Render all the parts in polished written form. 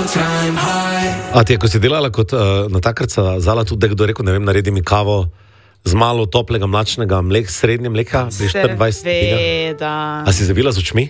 A ti je, ko si delala kot natakarca, zala tudi, da kdo rekel, ne vem, naredi mi kavo z malo toplega mlačnega mleka, srednje mleka, pri 24. A si zavila z očmi?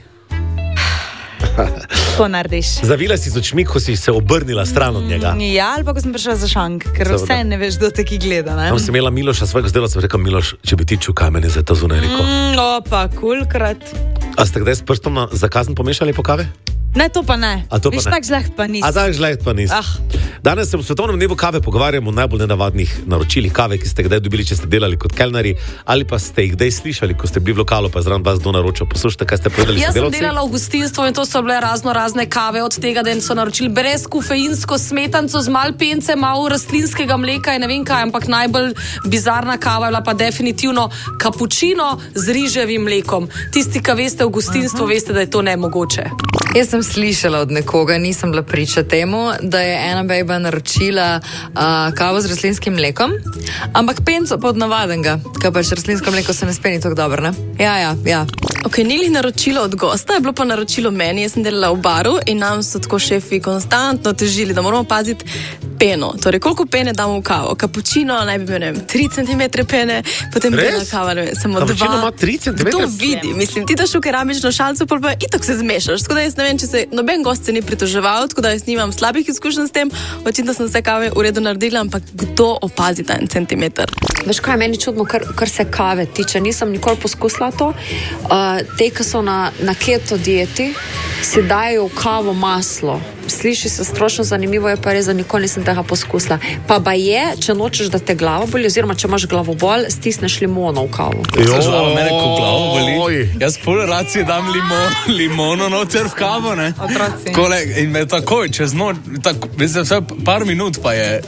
To narediš. Zavila si z očmi, ko si se obrnila stran od njega. Ja, ali pa ko sem prišla za šank, ker vse ne veš, kdo taki gleda. Tam sem imela Miloša svojega zdela, sem rekel, Miloš, če bi ti čul, kaj meni za to zunaj rekel. Opa, kulkrat. A ste kdaj s prstom za kazen pomešali po kave? Ne, to pa ne. Viš, tak žleht pa nisi. A tak žleht pa nisi. Danes se v Svetovnem dnevu kave pogovarjamo o najbolj nenavadnih naročilih kave, ki ste kdaj dobili, če ste delali kot kelnari, ali pa ste jih kdaj slišali, ko ste bili v lokalu, pa je zraven vas kdo naročil. Poslušajte, kaj ste povedali sodelavci. Jaz sem delala v gostinstvu in to so bile razne kave, od tega, da so naročili brez kofeinsko smetanco z malo pence, malo rastlinskega mleka in ne vem kaj, ampak najbolj bizarna kava je bila pa definitivno kapučino z riževim mlekom. Tisti, ki veste v gostinstvu, veste, da je to nemogoče. Jaz sem slišala od nekoga, nisem bila priča temu, da je ena bejba naročila kavo z rastlinskim mlekom, ampak penco pa od navadenega, ker pač rastlinsko mleko se ne speni tako dobro, ne? Ja. Ok, ni li naročilo od gosta, je bilo pa naročilo meni, jaz sem delala v baru in nam so tako šefi konstantno težili, da moramo paziti peno. Torej, koliko pene damo v kavo? Kapučino naj bi imel, 3 cm pene, potem bela kava, ne vem, samo 2. Kapučino ima 3 cm? To vidi, mislim, ti daš v keramično šalco, pa itak se zmešaš. Tako da jaz ne vem, če se noben gost se ni pritoževal, tako da jaz nimam slabih izkušenj s tem, očitno sem vse kave v redu naredila, ampak kdo opazi ta 1 centimeter? Veš kaj, meni čudno, kar se kave tiče, nisem nikoli poskusila to. Te, ki so na keto dieti, si dajo v kavo maslo. Sliši se strošno zanimivo, je pa res, da nikoli nisem tega poskusila. Pa je, če nočeš, da te glava boli, oziroma če imaš glavobol, stisneš limono v kavo. Mene ko glavo boli, jaz pol racije dam limono noter v kavo, ne? Otroci. In me takoj, čez noč, vse par minut pa je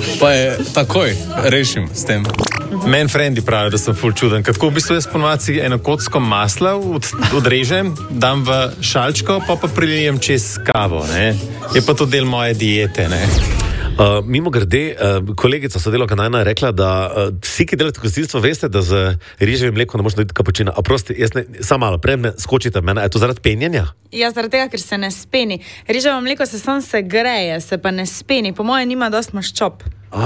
takoj rešim s tem. Meni frendi pravijo, da sem ful čuden. Kako v bistvu jaz ponovadi eno kocko masla odrežem, dam v šalčko, pa prilijem čez kavo, ne? Je pa to del moje diete, ne? Mimo grede, kolegica sodelavka Najna je rekla, da vsi, ki delate gostinstvo, veste, da z riževim mlekom ne možeš narediti kapučina. A prosti, samo malo, prej me skočite v mene. Je to zaradi penjenja? Ja, zaradi tega, ker se ne speni. Riževo mleko se samo greje, se pa ne speni. Po mojem nima dosti maščob.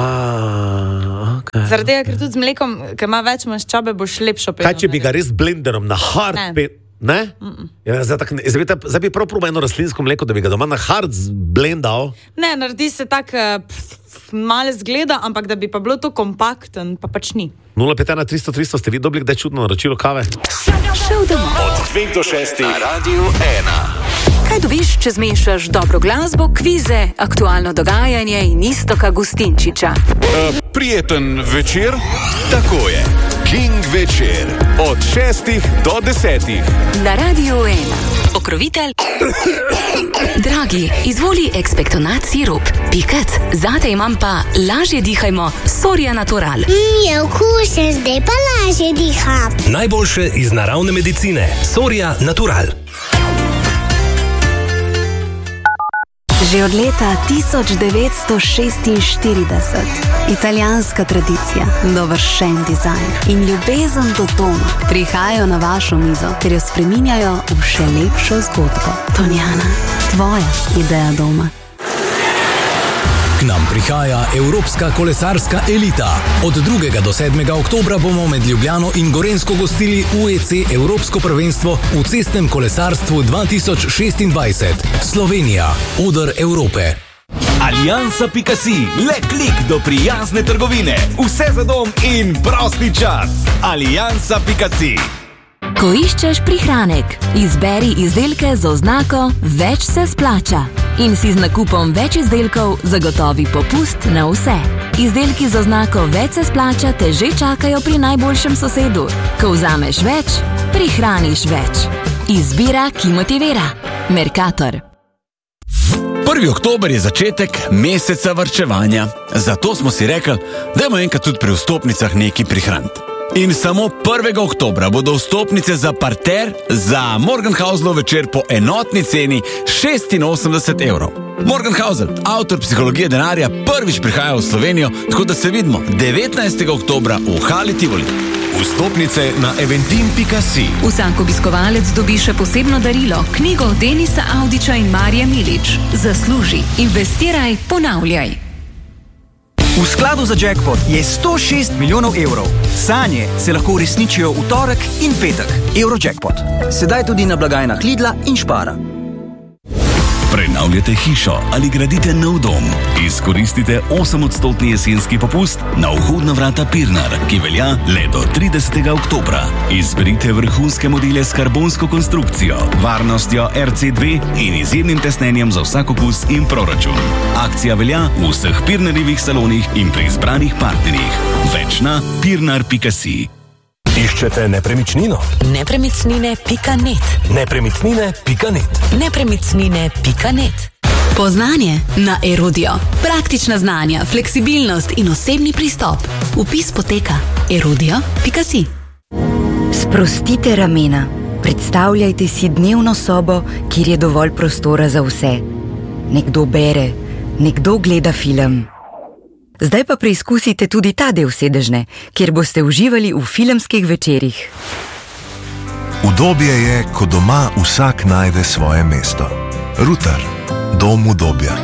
Okay. Zaradi tega, ker tudi z mlekom, ker ima več maščobe, boš lepšo penjo. Kaj, če bi ga res blenderom na hard Ne? Ja, zdaj bi prav probal eno rastlinsko mleko, da bi ga doma na hard blendal. Ne, naredi se tak malo zgleda, ampak da bi pa bilo to kompakten, pa pač ni. 051-300-300, ste vi dobili kdaj čudno naročilo kave? Šel domov. Od 2 do 6 na Radiu 1. Kaj dobiš, če zmešaš dobro glasbo, kvize, aktualno dogajanje in Iztoka Gustinčiča? Prijeten večer? Tako je. King večer. Od 6 do 10. Na Radiu 1. Pokrovitelj. Dragi, izvoli ekspektonat sirup. Pikat, zate imam pa lažje dihajmo Soria Natural. Je okusen, zdaj pa lažje diham. Najboljše iz naravne medicine. Soria Natural. Že od leta 1946 italijanska tradicija, dovršen dizajn in ljubezen do doma prihajajo na vašo mizo, ker jo spreminjajo v še lepšo zgodbo. Tonjana, tvoja ideja doma. K nam prihaja Evropska kolesarska elita. Od 2. do 7. oktobra bomo med Ljubljano in Gorenjsko gostili UEC Evropsko prvenstvo v cestnem kolesarstvu 2026. Slovenija, oder Evrope. Aliansa.si, le klik do prijazne trgovine. Vse za dom in prosti čas. Aliansa.si. Ko iščeš prihranek, izberi izdelke z oznako Več se splača in si z nakupom več izdelkov zagotovi popust na vse. Izdelki z oznako Več se splača te že čakajo pri najboljšem sosedu. Ko vzameš več, prihraniš več. Izbira, ki motivira. Mercator. 1. oktober je začetek meseca varčevanja. Zato smo si rekli, dajmo enkrat tudi pri vstopnicah nekaj prihraniti. In samo 1. oktobra bodo vstopnice za parter za Morgenhauselov večer po enotni ceni 86 evrov. Morgenhausel, avtor Psihologije denarja, prvič prihaja v Slovenijo, tako da se vidimo 19. oktobra v Hali Tivoli. Vstopnice na eventim.si. Vsak obiskovalec dobi še posebno darilo, knjigo Denisa Avdića in Marije Milič. Zasluži, investiraj, ponavljaj. V skladu za jackpot je 106 milijonov evrov. Sanje se lahko uresničijo v torek in petek. Eurojackpot. Sedaj tudi na blagajnah Lidla in Spara. Prenavljate hišo ali gradite nov dom? Izkoristite 8% jesenski popust na vhodna vrata Pirnar, ki velja le do 30. oktobra. Izberite vrhunske modele s karbonsko konstrukcijo, varnostjo RC2 in izjemnim tesnenjem za vsak okus in proračun. Akcija velja v vseh Pirnarjevih salonih in pri izbranih partnerjih. Več na pirnar.si. Iščete nepremičnino? Nepremičnine.net. Nepremičnine.net. Nepremičnine.net. Poznanje na Erudio. Praktična znanja, fleksibilnost in osebni pristop. Vpis poteka erudio.si. Sprostite ramena. Predstavljajte si dnevno sobo, kjer je dovolj prostora za vse. Nekdo bere, nekdo gleda film. Zdaj pa preizkusite tudi ta del sedežne, kjer boste uživali v filmskih večerih. Udobje je, ko doma vsak najde svoje mesto. Rutar, dom udobja.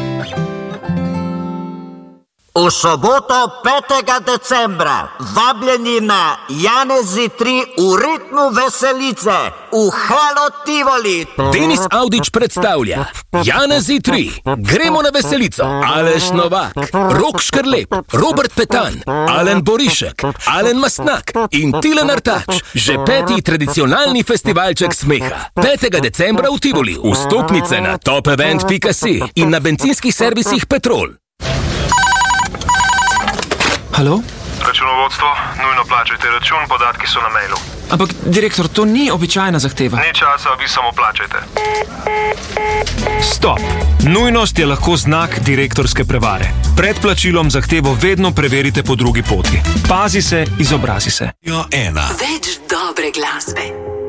V soboto 5. decembra vabljeni na Janezi 3 v ritmu veselice v Halo Tivoli. Denis Avdić predstavlja Janezi 3. Gremo na veselico. Aleš Novak, Rok Škrlep, Robert Petan, Alen Borišek, Alen Mastnak in Tilen Artač. Že 5. tradicionalni festivalček smeha. 5. decembra v Tivoli. Vstopnice na topevent.si in na bencinskih servisih Petrol. Halo? Računovodstvo, nujno plačajte račun, podatki so na mailu. Ampak, direktor, to ni običajna zahteva. Ni časa, vi samo plačajte. Stop! Nujnost je lahko znak direktorske prevare. Pred plačilom zahtevo vedno preverite po drugi poti. Pazi se, izobrazi se. Več dobre glasbe.